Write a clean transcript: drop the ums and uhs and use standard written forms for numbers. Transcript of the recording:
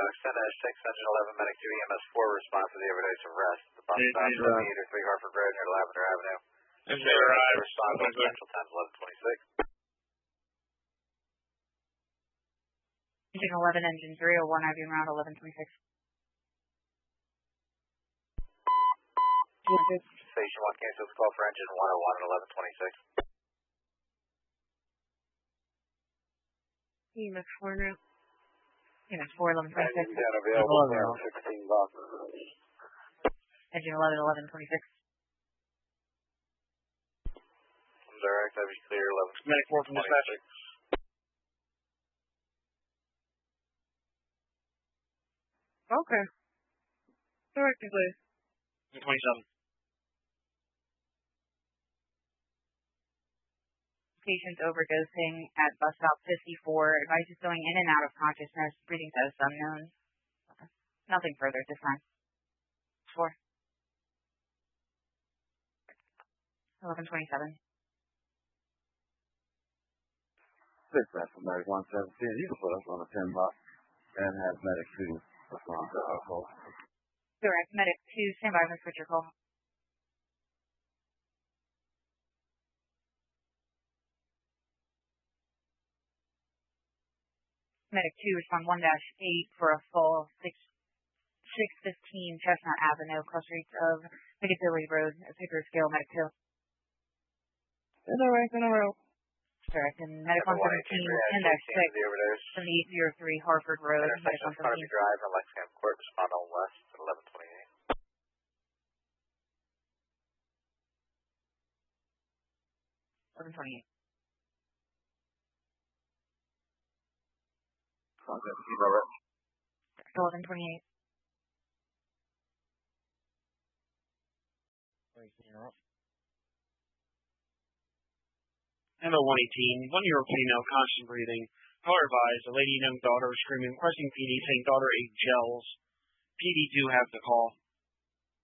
extend S6, engine 11, medic 2, EMS 4, respond to the overdose of rest. The bus stops on Meter 3 Harford Road near Lavender Avenue. Is there respond on Central Time 1126. Engine 11, engine 301, IVM round 1126. Station 1 cancels call for engine 101 at 1126. EMS 4 now. EMS 4, 1126. Engine available for 16 bucks. Engine 11, 1126. Direct, that'd be clear, 11. Medic 4 from dispatch. Okay. Direct, please. 27. Patient's overdosing at bus stop 54. Advice is going in and out of consciousness. Breathing status unknown. Okay. Nothing further at this time. 4. 1127. Dispatch from Medic 117. You can put us on a 10 box and have Medic 2 respond to our call. Direct, Medic 2, stand by for switcher call. Medic 2, respond 1-8 for a full 615 Chestnut Avenue, cross streets of Piccadilly Road, Picker Scale, Medic 2. In a row. Direct, and Medic 117, 10-6, 7803 Harford Road, Medic 117. Drive and Lexington Court, respond on West at 1128. 1128. Contact with Robert. 1128. MO 118, 1-year-old female, constant breathing. Caller advised, a lady and young daughter was screaming, requesting PD, saying daughter ate gels. PD do have the call.